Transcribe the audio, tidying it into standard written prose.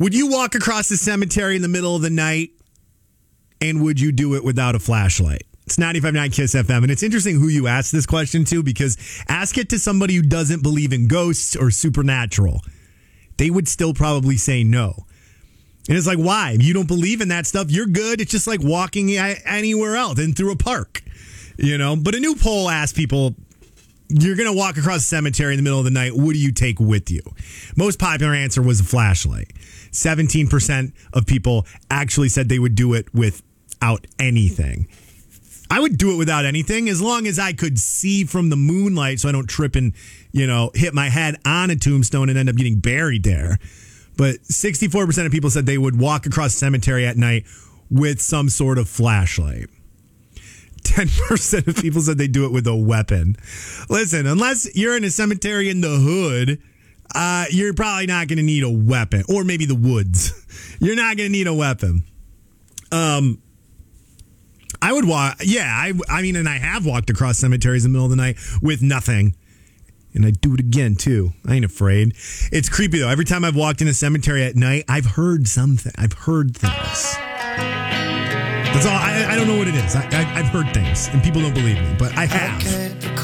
Would you walk across the cemetery in the middle of the night, and would you do it without a flashlight? It's 95.9 KISS FM, and it's interesting who you ask this question to, because ask it to somebody who doesn't believe in ghosts or supernatural. They would still probably say no. And it's like, why? You don't believe in that stuff, you're good. It's just like walking anywhere else and through a park, you know? But a new poll asked people, you're going to walk across the cemetery in the middle of the night, what do you take with you? Most popular answer was a flashlight. 17% of people actually said they would do it without anything. I would do it without anything as long as I could see from the moonlight so I don't trip and, hit my head on a tombstone and end up getting buried there. But 64% of people said they would walk across the cemetery at night with some sort of flashlight. 10% of people said they do it with a weapon. Listen, unless you're in a cemetery in the hood, you're probably not going to need a weapon. Or maybe the woods. You're not going to need a weapon. I would walk. Yeah, I mean, and I have walked across cemeteries in the middle of the night with nothing. And I do it again, too. I ain't afraid. It's creepy, though. Every time I've walked in a cemetery at night, I've heard something. I've heard things. That's all. I don't know what it is. I've heard things, and people don't believe me, but I have.